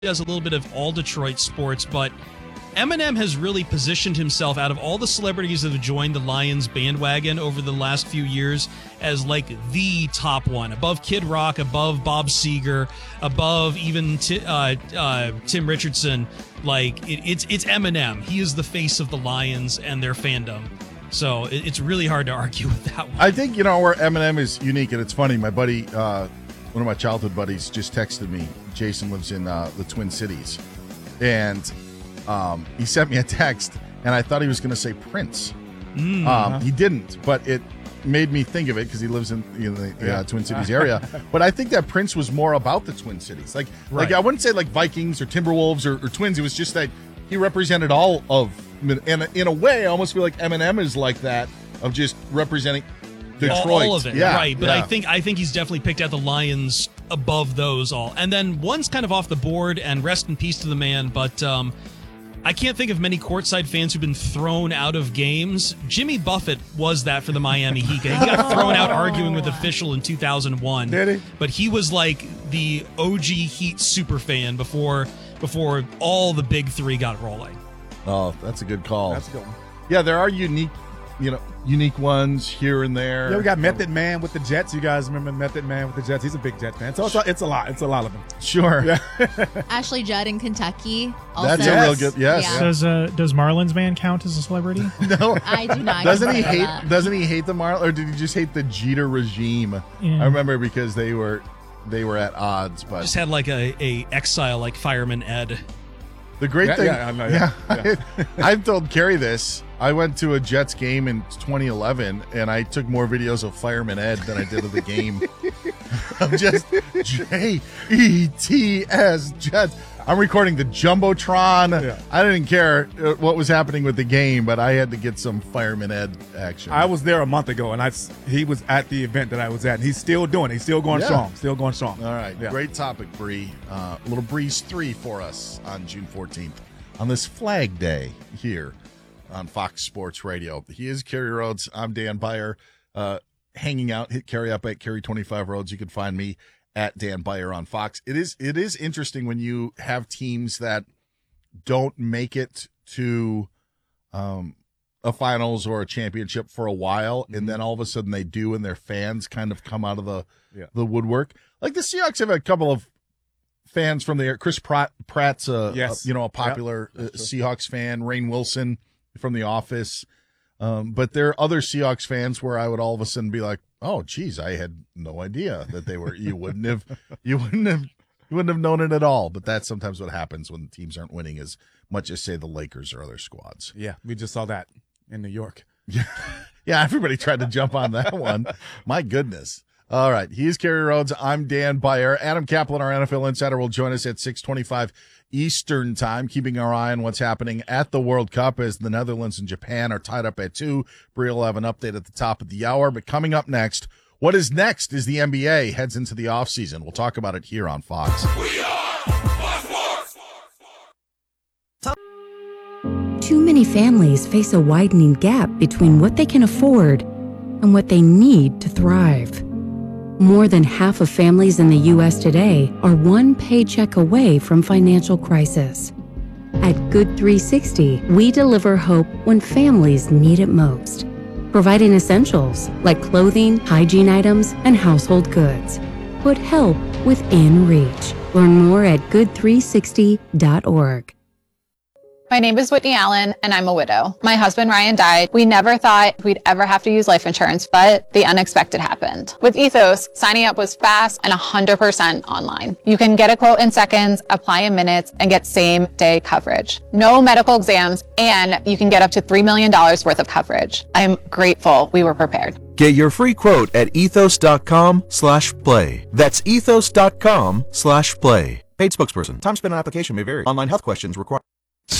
does a little bit of all Detroit sports, but Eminem has really positioned himself out of all the celebrities that have joined the Lions bandwagon over the last few years as like the top one, above Kid Rock, above Bob Seger, above even Tim Richardson. Like it's Eminem. He is the face of the Lions and their fandom. So it's really hard to argue with that one. I think, where Eminem is unique, and it's funny, my buddy, one of my childhood buddies just texted me. Jason lives in the Twin Cities. And he sent me a text, and I thought he was going to say Prince. He didn't, but it made me think of it because he lives in the Twin Cities area. But I think that Prince was more about the Twin Cities. Like I wouldn't say like Vikings or Timberwolves or Twins. It was just that he represented all of, and in a way, I almost feel like Eminem is like that, of just representing Detroit. All of it, right. But I think he's definitely picked out the Lions above those all. And then one's kind of off the board, and rest in peace to the man, but I can't think of many courtside fans who've been thrown out of games. Jimmy Buffett was that for the Miami Heat. He got thrown out arguing with official in 2001. Did he? But he was like the OG Heat super fan before all the big three got rolling. Oh, that's a good call. That's a good one. Yeah, there are unique ones here and there. Yeah, we got Method Man with the Jets. You guys remember Method Man with the Jets? He's a big Jet fan. So it's a lot. It's a lot of them. Sure. Yeah. Ashley Judd in Kentucky. Also. That's a real good. Yes. Yeah. Does Marlins Man count as a celebrity? No, I do not. Doesn't he consider hate? that. Doesn't he hate the Marlins, or did he just hate the Jeter regime? Yeah. I remember because they were at odds. But Just had like a exile like Fireman Ed. the great thing, I know, yeah. I've told Carrie this. I went to a Jets game in 2011, and I took more videos of Fireman Ed than I did of the game. I'm just Jets, Jets. I'm recording the Jumbotron. Yeah. I didn't care what was happening with the game, but I had to get some Fireman Ed action. I was there a month ago, and he was at the event that I was at, and he's still doing it. He's still going strong. Still going strong. All right. Yeah. Great topic, Bree. A little Breeze 3 for us on June 14th on this Flag Day here on Fox Sports Radio. He is Kerry Rhodes. I'm Dan Beyer. Hanging out, hit Kerry up at Kerry25 Rhodes. You can find me at Dan Beyer on Fox. It is interesting when you have teams that don't make it to a finals or a championship for a while, and then all of a sudden they do, and their fans kind of come out of the woodwork. Like the Seahawks have a couple of fans from there. Chris Pratt's a popular Seahawks fan. Rainn Wilson from The Office. But there are other Seahawks fans where I would all of a sudden be like, "Oh, geez, I had no idea that they were." You wouldn't have known it at all. But that's sometimes what happens when teams aren't winning as much as, say, the Lakers or other squads. Yeah, we just saw that in New York. Yeah, everybody tried to jump on that one. My goodness. All right, he's Kerry Rhodes. I'm Dan Beyer. Adam Kaplan, our NFL insider, will join us at 6:25 Eastern time, keeping our eye on what's happening at the World Cup as the Netherlands and Japan are tied up at 2. Bree will have an update at the top of the hour. But coming up next, what is next is the NBA heads into the offseason. We'll talk about it here on Fox. We are Fox Sports. Too many families face a widening gap between what they can afford and what they need to thrive. More than half of families in the U.S. today are one paycheck away from financial crisis. At Good 360, we deliver hope when families need it most, providing essentials like clothing, hygiene items, and household goods. Put help within reach. Learn more at good360.org. My name is Whitney Allen, and I'm a widow. My husband, Ryan, died. We never thought we'd ever have to use life insurance, but the unexpected happened. With Ethos, signing up was fast and 100% online. You can get a quote in seconds, apply in minutes, and get same-day coverage. No medical exams, and you can get up to $3 million worth of coverage. I'm grateful we were prepared. Get your free quote at ethos.com/play. That's ethos.com/play. Paid spokesperson. Time spent on application may vary. Online health questions required.